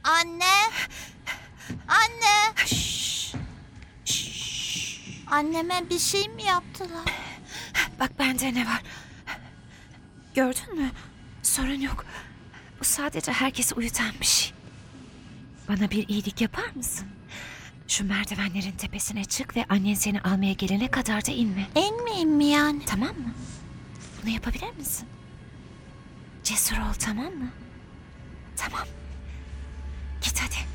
Anne! Anne! Şşş. Şşş. Anneme bir şey mi yaptılar? Bak bende ne var. Gördün mü? Sorun yok. Bu sadece herkesi uyutan bir şey. Bana bir iyilik yapar mısın? Şu merdivenlerin tepesine çık ve annen seni almaya gelene kadar da inme. İnmeyeyim mi yani? Tamam mı? Bunu yapabilir misin? Cesur ol, tamam mı? Tamam. Git hadi.